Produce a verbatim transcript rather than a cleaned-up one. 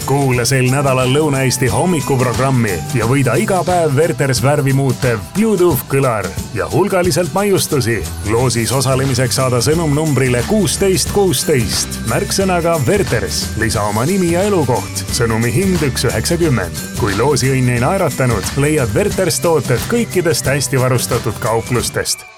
kuula sel nädalal Lõuna-Eesti hommikuprogrammi ja võida iga päev Werters värvi muutev Bluetooth kõlar ja hulgaliselt maiustusi. Loosis osalemiseks saada sõnum numbrile kuusteist kuusteist. Märksõnaga Werters. Lisa oma nimi ja elukoht. Sõnumi hind üks üheksakümmend. Kui loosi õnn ei naeratanud, leiad Werters tooted kõikidest hästi varustatud kauplustest.